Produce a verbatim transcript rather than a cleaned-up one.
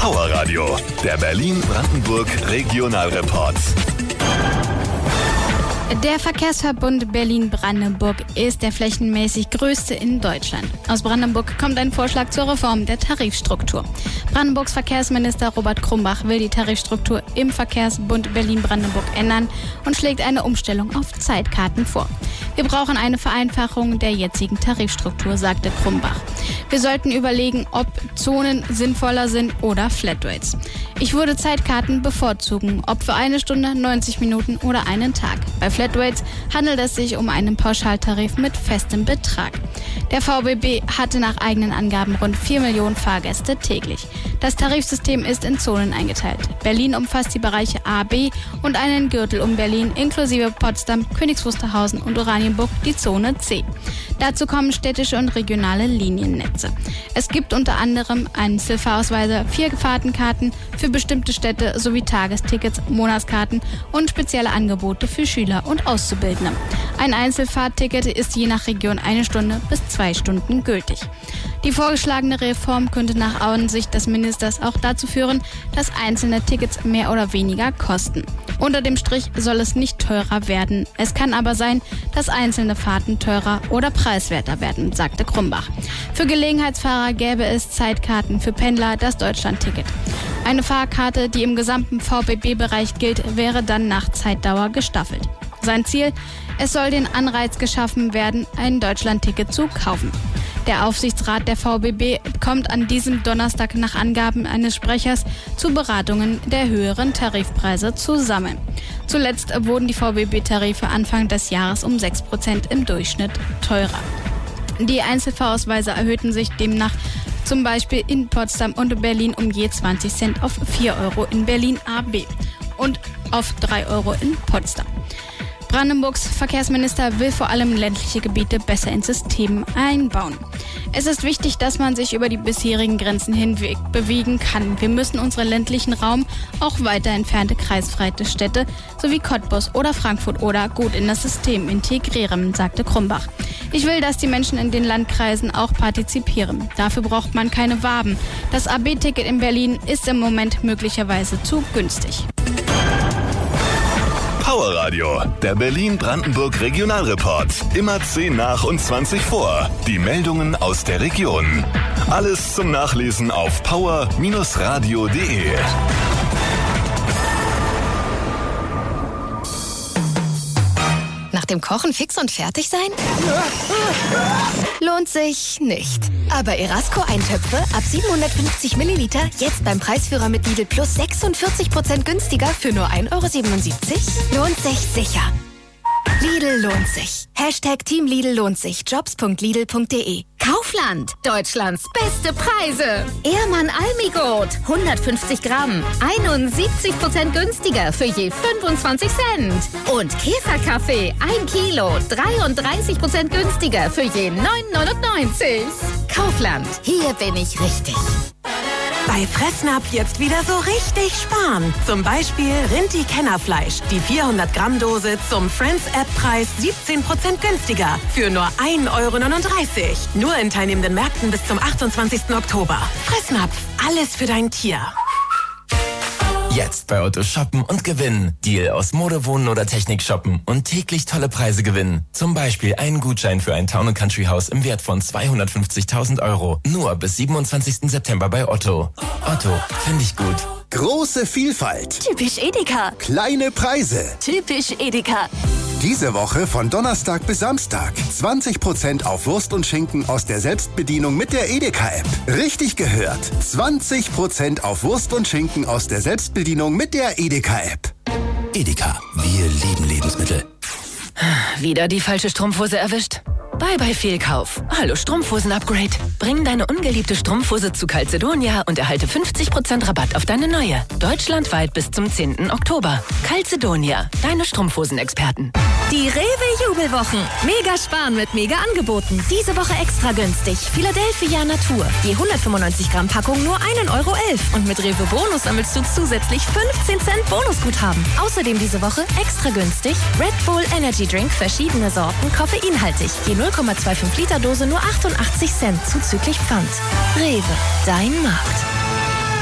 Power Radio, der Berlin-Brandenburg Regionalreport. Der Verkehrsverbund Berlin-Brandenburg ist der flächenmäßig größte in Deutschland. Aus Brandenburg kommt ein Vorschlag zur Reform der Tarifstruktur. Brandenburgs Verkehrsminister Robert Krumbach will die Tarifstruktur im Verkehrsbund Berlin-Brandenburg ändern und schlägt eine Umstellung auf Zeitkarten vor. Wir brauchen eine Vereinfachung der jetzigen Tarifstruktur, sagte Krumbach. Wir sollten überlegen, ob Zonen sinnvoller sind oder Flatrates. Ich würde Zeitkarten bevorzugen, ob für eine Stunde, neunzig Minuten oder einen Tag. Bei Flatrates handelt es sich um einen Pauschaltarif mit festem Betrag. Der V B B hatte nach eigenen Angaben rund vier Millionen Fahrgäste täglich. Das Tarifsystem ist in Zonen eingeteilt. Berlin umfasst die Bereiche A, B und einen Gürtel um Berlin inklusive Potsdam, Königs Wusterhausen und Oranienburg, die Zone C. Dazu kommen städtische und regionale Liniennetze. Es gibt unter anderem Einzelfahrausweise, vier Fahrtenkarten für bestimmte Städte sowie Tagestickets, Monatskarten und spezielle Angebote für Schüler und Auszubildende. Ein Einzelfahrtticket ist je nach Region eine Stunde bis zwei Stunden gültig. Die vorgeschlagene Reform könnte nach Ansicht des Ministers auch dazu führen, dass einzelne Tickets mehr oder weniger kosten. Unter dem Strich soll es nicht teurer werden. Es kann aber sein, dass einzelne Fahrten teurer oder preiswerter werden, sagte Krumbach. Für Gelegenheitsfahrer gäbe es Zeitkarten, für Pendler das Deutschlandticket. Eine Fahrkarte, die im gesamten V B B-Bereich gilt, wäre dann nach Zeitdauer gestaffelt. Sein Ziel: Es soll den Anreiz geschaffen werden, ein Deutschlandticket zu kaufen. Der Aufsichtsrat der V B B kommt an diesem Donnerstag nach Angaben eines Sprechers zu Beratungen der höheren Tarifpreise zusammen. Zuletzt wurden die V B B-Tarife Anfang des Jahres um sechs Prozent im Durchschnitt teurer. Die Einzelfahrausweise erhöhten sich demnach zum Beispiel in Potsdam und Berlin um je zwanzig Cent auf vier Euro in Berlin A B und auf drei Euro in Potsdam. Brandenburgs Verkehrsminister will vor allem ländliche Gebiete besser ins System einbauen. Es ist wichtig, dass man sich über die bisherigen Grenzen hinweg bewegen kann. Wir müssen unseren ländlichen Raum, auch weiter entfernte kreisfreie Städte sowie Cottbus oder Frankfurt oder gut in das System integrieren, sagte Krumbach. Ich will, dass die Menschen in den Landkreisen auch partizipieren. Dafür braucht man keine Waben. Das A B-Ticket in Berlin ist im Moment möglicherweise zu günstig. Power Radio, der Berlin-Brandenburg Regionalreport. Immer zehn nach und zwanzig vor. Die Meldungen aus der Region. Alles zum Nachlesen auf power radio punkt de. Nach dem Kochen fix und fertig sein? Lohnt sich nicht. Aber Erasco-Eintöpfe ab siebenhundertfünfzig Milliliter jetzt beim Preisführer mit Lidl Plus sechsundvierzig Prozent günstiger für nur ein Euro siebenundsiebzig? Lohnt sich sicher. Lidl lohnt sich. Hashtag Team Lidl lohnt sich. jobs punkt lidl punkt de. Kaufland. Deutschlands beste Preise. Ehrmann Almigot. hundertfünfzig Gramm. einundsiebzig Prozent günstiger für je fünfundzwanzig Cent. Und Käferkaffee. ein Kilo. dreiunddreißig Prozent günstiger für je neun neunundneunzig. Kaufland. Hier bin ich richtig. Bei Fressnapf jetzt wieder so richtig sparen. Zum Beispiel Rinti-Kennerfleisch. Die vierhundert Gramm Dose zum Friends-App-Preis siebzehn Prozent günstiger. Für nur ein Euro neununddreißig. Nur in teilnehmenden Märkten bis zum achtundzwanzigsten Oktober. Fressnapf. Alles für dein Tier. Jetzt bei Otto shoppen und gewinnen. Deal aus Mode, Wohnen oder Technik shoppen und täglich tolle Preise gewinnen. Zum Beispiel einen Gutschein für ein Town and Country Haus im Wert von zweihundertfünfzigtausend Euro. Nur bis siebenundzwanzigsten September bei Otto. Otto, finde ich gut. Große Vielfalt. Typisch Edeka. Kleine Preise. Typisch Edeka. Diese Woche von Donnerstag bis Samstag. zwanzig Prozent auf Wurst und Schinken aus der Selbstbedienung mit der Edeka-App. Richtig gehört. zwanzig Prozent auf Wurst und Schinken aus der Selbstbedienung mit der Edeka-App. Edeka. Wir lieben Lebensmittel. Wieder die falsche Strumpfhose erwischt? Bye bye Fehlkauf. Hallo Strumpfhosen-Upgrade. Bring deine ungeliebte Strumpfhose zu Calzedonia und erhalte fünfzig Prozent Rabatt auf deine neue. Deutschlandweit bis zum zehnten Oktober. Calzedonia, deine Strumpfhosen-Experten. Die Rewe-Jubelwochen. Mega sparen mit Mega-Angeboten. Diese Woche extra günstig. Philadelphia Natur. Je hundertfünfundneunzig Gramm Packung nur ein Euro elf. Und mit Rewe Bonus sammelst du zusätzlich fünfzehn Cent Bonusguthaben. Außerdem diese Woche extra günstig Red Bull Energy Drink, verschiedene Sorten, koffeinhaltig. Je null Komma fünfundzwanzig Liter Dose nur achtundachtzig Cent zuzüglich Pfand. Rewe, dein Markt.